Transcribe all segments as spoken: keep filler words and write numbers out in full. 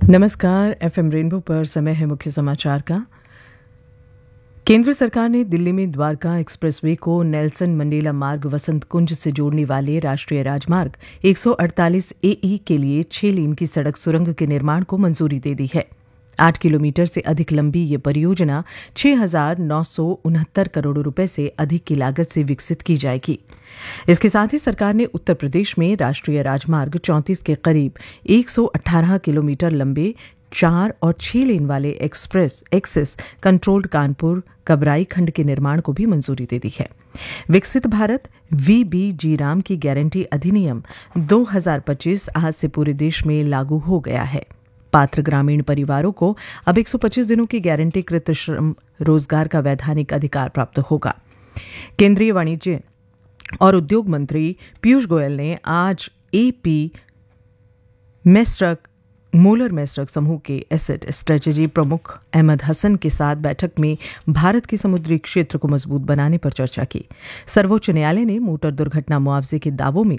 नमस्कार। FM rainbow पर समय है मुख्य समाचार का। केंद्र सरकार ने दिल्ली में द्वारका एक्सप्रेसवे को नेल्सन मंडेला मार्ग वसंत कुंज से जोड़ने वाले राष्ट्रीय राजमार्ग एक सौ अड़तालीस ए ई के लिए छह लेन की सड़क सुरंग के निर्माण को मंजूरी दे दी है। आठ किलोमीटर से अधिक लंबी ये परियोजना छह हजार नौ सौ उनहत्तर करोड़ रुपए से अधिक की लागत से विकसित की जाएगी। इसके साथ ही सरकार ने उत्तर प्रदेश में राष्ट्रीय राजमार्ग चौंतीस के करीब एक सौ अठारह किलोमीटर लंबे चार और छह लेन वाले एक्सप्रेस एक्सेस कंट्रोल्ड कानपुर कबराई खंड के निर्माण को भी मंजूरी दे दी है। विकसित भारत वी बी जी राम की गारंटी अधिनियम दो हजार पच्चीस आज से पूरे देश में लागू हो गया है। पात्र ग्रामीण परिवारों को अब एक सौ पच्चीस दिनों की गारंटीकृत श्रम रोजगार का वैधानिक अधिकार प्राप्त होगा। केंद्रीय वाणिज्य और उद्योग मंत्री पीयूष गोयल ने आज एपी मेस्ट्रक मोलर मेस्ट्रक समूह के एसेट स्ट्रेटेजी प्रमुख अहमद हसन के साथ बैठक में भारत के समुद्री क्षेत्र को मजबूत बनाने पर चर्चा की। सर्वोच्च न्यायालय ने मोटर दुर्घटना मुआवजे के दावों में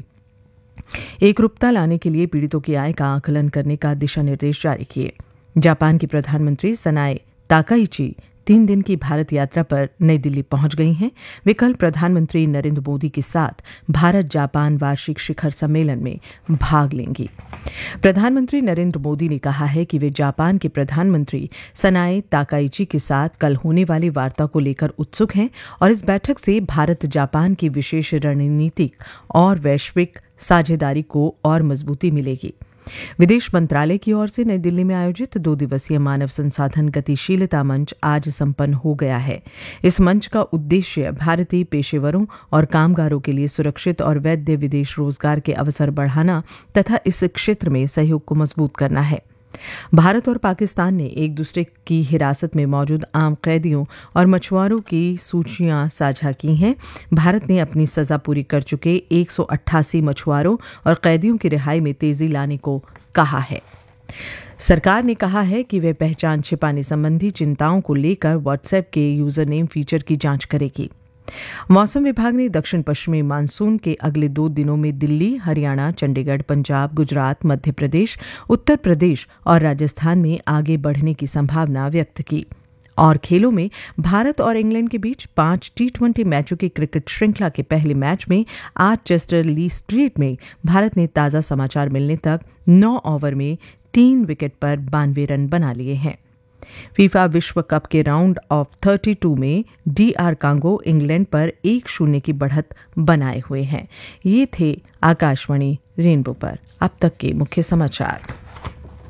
एकरूपता लाने के लिए पीड़ितों की आय का आकलन करने का दिशा निर्देश जारी किए। जापान की प्रधानमंत्री सनाए ताकाइची तीन दिन की भारत यात्रा पर नई दिल्ली पहुंच गई हैं। वे कल प्रधानमंत्री नरेंद्र मोदी के साथ भारत जापान वार्षिक शिखर सम्मेलन में भाग लेंगी। प्रधानमंत्री नरेंद्र मोदी ने कहा है कि वे जापान के प्रधानमंत्री सनाए ताकाइची के साथ कल होने वाली वार्ता को लेकर उत्सुक हैं और इस बैठक से भारत जापान की विशेष रणनीतिक और वैश्विक साझेदारी को और मजबूती मिलेगी। विदेश मंत्रालय की ओर से नई दिल्ली में आयोजित दो दिवसीय मानव संसाधन गतिशीलता मंच आज संपन्न हो गया है। इस मंच का उद्देश्य भारतीय पेशेवरों और कामगारों के लिए सुरक्षित और वैध विदेश रोजगार के अवसर बढ़ाना तथा इस क्षेत्र में सहयोग को मजबूत करना है। भारत और पाकिस्तान ने एक दूसरे की हिरासत में मौजूद आम कैदियों और मछुआरों की सूचियां साझा की हैं। भारत ने अपनी सजा पूरी कर चुके एक सौ अट्ठासी मछुआरों और कैदियों की रिहाई में तेजी लाने को कहा है। सरकार ने कहा है कि वह पहचान छिपाने संबंधी चिंताओं को लेकर व्हाट्सएप के यूजर नेम फीचर की जांच करेगी। मौसम विभाग ने दक्षिण पश्चिमी मानसून के अगले दो दिनों में दिल्ली, हरियाणा, चंडीगढ़, पंजाब, गुजरात, मध्य प्रदेश, उत्तर प्रदेश और राजस्थान में आगे बढ़ने की संभावना व्यक्त की। और खेलों में भारत और इंग्लैंड के बीच पांच टी ट्वेंटी मैचों की क्रिकेट श्रृंखला के पहले मैच में आज चेस्टर ली स्ट्रीट में भारत ने ताजा समाचार मिलने तक नौ ओवर में तीन विकेट पर बानवे रन बना लिए हैं। फीफा विश्व कप के राउंड ऑफ बत्तीस में डीआर कांगो इंग्लैंड पर एक शून्य की बढ़त बनाए हुए हैं। ये थे आकाशवाणी रेनबो पर अब तक के मुख्य समाचार।